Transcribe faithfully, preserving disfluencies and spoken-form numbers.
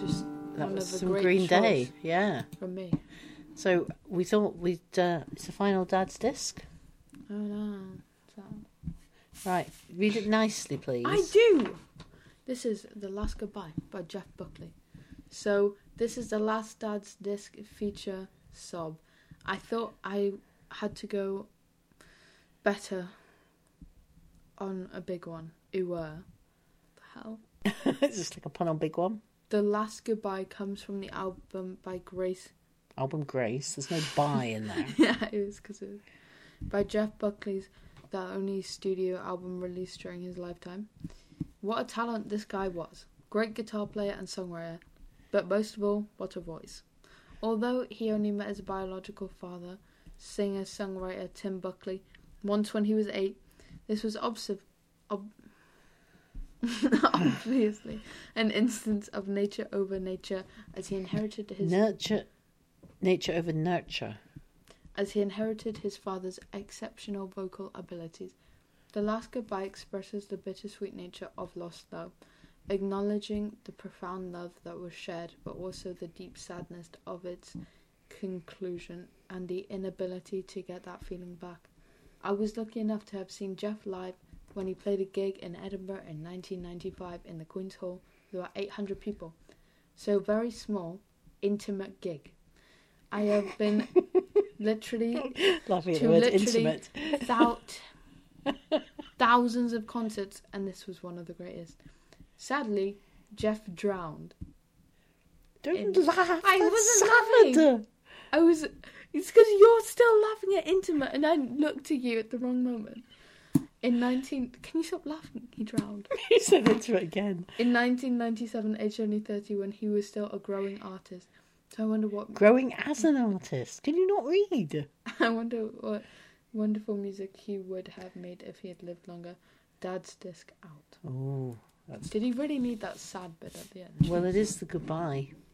just That one was of a some great Green Day. choice Yeah. from me. So we thought we'd. Uh, it's the final Dad's disc. Oh no. So. Right. Read it nicely, please. I do! This is The Last Goodbye by Jeff Buckley. So, this is the last Dad's disc feature sob. I thought I had to go better on a big one. Ew, uh, the hell? It's just like a pun on big one. The Last Goodbye comes from the album by Grace. Album Grace. There's no by in there. Yeah, it was because it was by Jeff Buckley's, the only studio album released during his lifetime. What a talent this guy was. Great guitar player and songwriter. But most of all, what a voice. Although he only met his biological father, singer-songwriter Tim Buckley, once when he was eight, this was obs- ob- obviously an instance of nature over nature as he inherited his... Nurture. Nature over nurture. As he inherited his father's exceptional vocal abilities. The Last Goodbye expresses the bittersweet nature of lost love, acknowledging the profound love that was shared, but also the deep sadness of its conclusion and the inability to get that feeling back. I was lucky enough to have seen Jeff live when he played a gig in Edinburgh in nineteen ninety-five in the Queen's Hall with about eight hundred people. So very small, intimate gig. I have been literally Laughing at to the word literally intimate. thou- thousands of concerts, and this was one of the greatest. Sadly, Jeff drowned. Don't in- laugh. I That's wasn't sad. laughing. I was. It's because you're still laughing at intimate, and I looked at you at the wrong moment. In nineteen, can you stop laughing? He drowned. You said intimate again. In nineteen ninety-seven, aged only thirty, when he was still a growing artist. So I wonder what. Growing as an artist. Can you not read? I wonder what wonderful music he would have made if he had lived longer. Dad's disc out. Oh, that's... Did he really need that sad bit at the end? Well, it is the goodbye.